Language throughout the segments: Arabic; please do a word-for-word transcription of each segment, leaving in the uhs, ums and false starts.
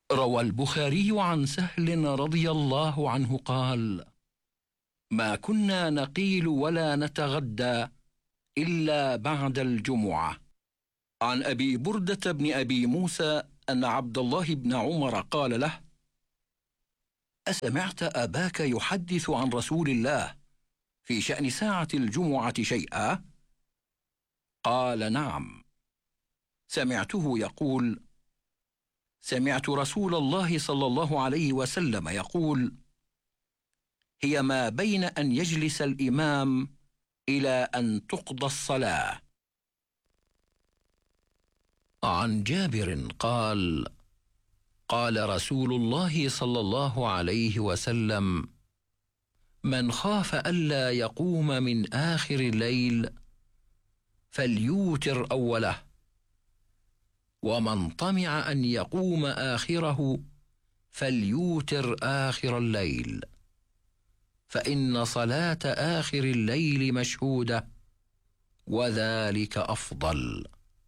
روى البخاري عن سهل رضي الله عنه قال: ما كنا نقيل ولا نتغدى إلا بعد الجمعة. عن أبي بردة بن أبي موسى أن عبد الله بن عمر قال له: أسمعت أباك يحدث عن رسول الله في شأن ساعة الجمعة شيئا؟ قال: نعم، سمعته يقول: سمعت رسول الله صلى الله عليه وسلم يقول: هي ما بين أن يجلس الإمام إلى أن تقضى الصلاة. عن جابر قال: قال رسول الله صلى الله عليه وسلم: من خاف ألا يقوم من آخر الليل فليوتر أوله، ومن طمع أن يقوم آخره فليوتر آخر الليل، فإن صلاة آخر الليل مشهودة وذلك أفضل.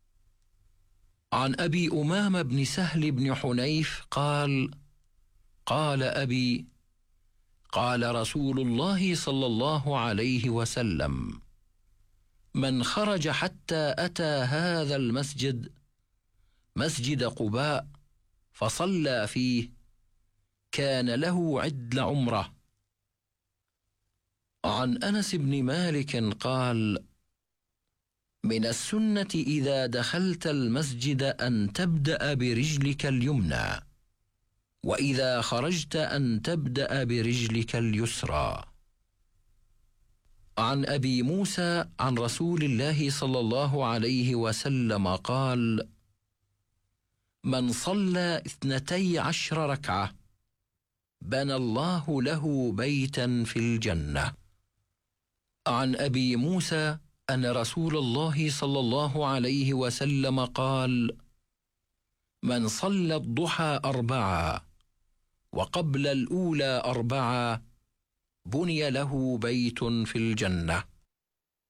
عن أبي أمامة بن سهل بن حنيف قال: قال أبي: قال رسول الله صلى الله عليه وسلم: من خرج حتى أتى هذا المسجد مسجد قباء فصلى فيه كان له عدل عمره. عن أنس بن مالك قال: من السنة إذا دخلت المسجد أن تبدأ برجلك اليمنى، وإذا خرجت أن تبدأ برجلك اليسرى. عن أبي موسى عن رسول الله صلى الله عليه وسلم قال: من صلى اثنتي عشر ركعة بنى الله له بيتا في الجنة. عن أبي موسى أن رسول الله صلى الله عليه وسلم قال: من صلى الضحى أربعة وقبل الأولى أربعة بني له بيت في الجنة.